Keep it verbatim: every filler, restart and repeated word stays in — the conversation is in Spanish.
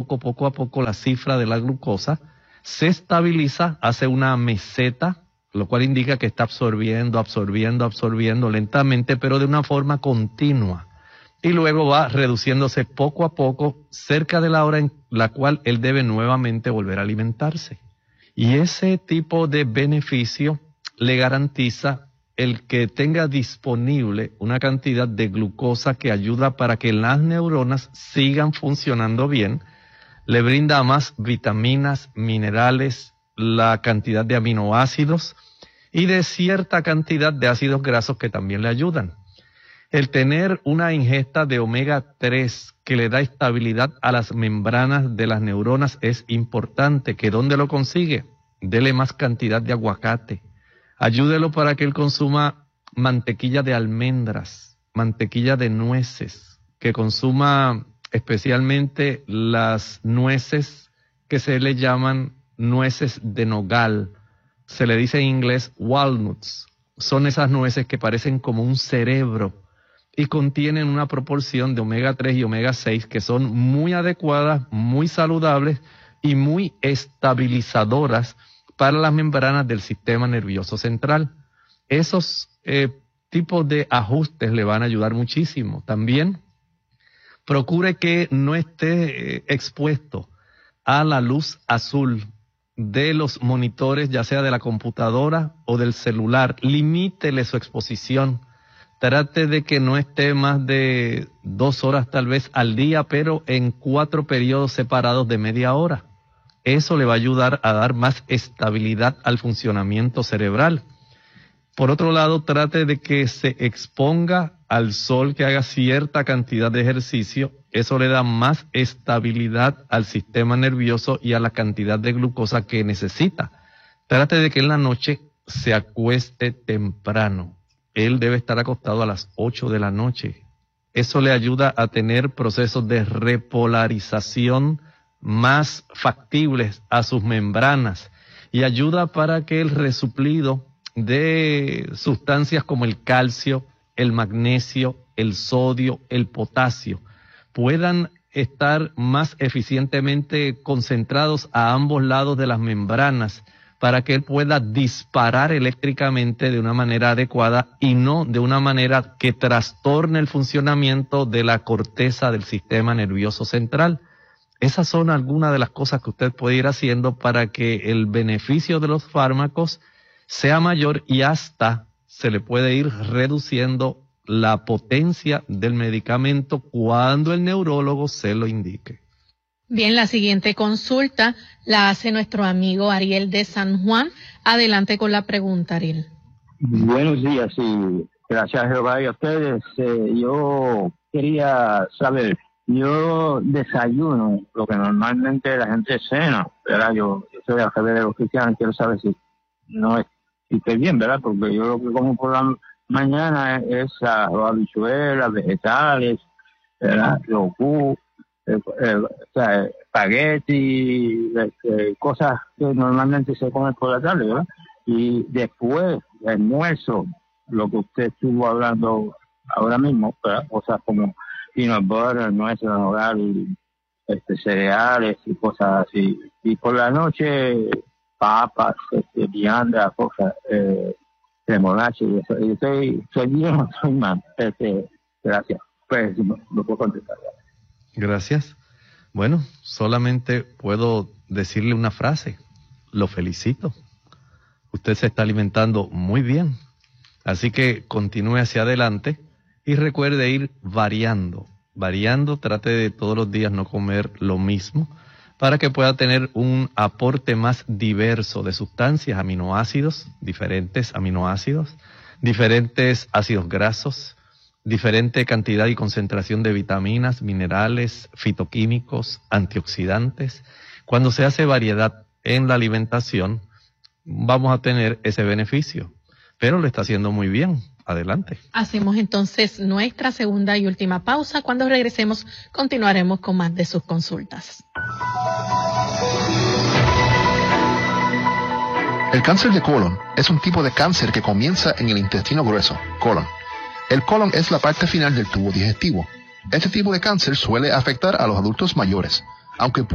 poco, poco a poco, la cifra de la glucosa se estabiliza, hace una meseta, lo cual indica que está absorbiendo, absorbiendo, absorbiendo lentamente, pero de una forma continua. Y luego va reduciéndose poco a poco cerca de la hora en la cual él debe nuevamente volver a alimentarse. Y ese tipo de beneficio le garantiza el que tenga disponible una cantidad de glucosa que ayuda para que las neuronas sigan funcionando bien, le brinda más vitaminas, minerales, la cantidad de aminoácidos y de cierta cantidad de ácidos grasos que también le ayudan. El tener una ingesta de omega tres que le da estabilidad a las membranas de las neuronas es importante. ¿Que dónde lo consigue? Dele más cantidad de aguacate. Ayúdelo para que él consuma mantequilla de almendras, mantequilla de nueces, que consuma especialmente las nueces que se le llaman nueces de nogal. Se le dice en inglés walnuts. Son esas nueces que parecen como un cerebro y contienen una proporción de omega tres y omega seis que son muy adecuadas, muy saludables y muy estabilizadoras para las membranas del sistema nervioso central. Esos eh, tipos de ajustes le van a ayudar muchísimo. También procure que no esté eh, expuesto a la luz azul de los monitores, ya sea de la computadora o del celular. Limítele su exposición. Trate de que no esté más de dos horas tal vez al día, pero en cuatro periodos separados de media hora. Eso le va a ayudar a dar más estabilidad al funcionamiento cerebral. Por otro lado, trate de que se exponga al sol, que haga cierta cantidad de ejercicio. Eso le da más estabilidad al sistema nervioso y a la cantidad de glucosa que necesita. Trate de que en la noche se acueste temprano. Él debe estar acostado a las ocho de la noche. Eso le ayuda a tener procesos de repolarización más factibles a sus membranas y ayuda para que el resuplido de sustancias como el calcio, el magnesio, el sodio, el potasio puedan estar más eficientemente concentrados a ambos lados de las membranas para que él pueda disparar eléctricamente de una manera adecuada y no de una manera que trastorne el funcionamiento de la corteza del sistema nervioso central. Esas son algunas de las cosas que usted puede ir haciendo para que el beneficio de los fármacos sea mayor y hasta se le puede ir reduciendo la potencia del medicamento cuando el neurólogo se lo indique. Bien, la siguiente consulta la hace nuestro amigo Ariel de San Juan. Adelante con la pregunta, Ariel. Buenos días y gracias a Jehová y a ustedes. Eh, yo quería saber, yo desayuno lo que normalmente la gente cena, ¿verdad? Yo, yo soy al revés de los cristianos, quiero saber si no es, si estoy bien, ¿verdad? Porque yo lo que como por la mañana es uh, los habichuelas, vegetales, ¿verdad? Los jugos. Eh, eh, o sea, espagueti, eh, cosas que normalmente se comen por la tarde, ¿verdad? Y después, el almuerzo, lo que usted estuvo hablando ahora mismo, ¿verdad? Cosas como peanut butter, nueces, hogar y este, cereales y cosas así. Y por la noche, papas, este, vianda, cosas, eh, remolacha y eso. Y soy, soy bien o soy mal. Este, gracias. Pues, no, no puedo contestar. Gracias. Bueno, solamente puedo decirle una frase. Lo felicito. Usted se está alimentando muy bien. Así que continúe hacia adelante y recuerde ir variando. Variando, trate de todos los días no comer lo mismo para que pueda tener un aporte más diverso de sustancias, aminoácidos, diferentes aminoácidos, diferentes ácidos grasos, diferente cantidad y concentración de vitaminas, minerales, fitoquímicos, antioxidantes. Cuando se hace variedad en la alimentación, vamos a tener ese beneficio. Pero lo está haciendo muy bien. Adelante. Hacemos entonces nuestra segunda y última pausa. Cuando regresemos, continuaremos con más de sus consultas. El cáncer de colon es un tipo de cáncer que comienza en el intestino grueso, colon. El colon es la parte final del tubo digestivo. Este tipo de cáncer suele afectar a los adultos mayores, aunque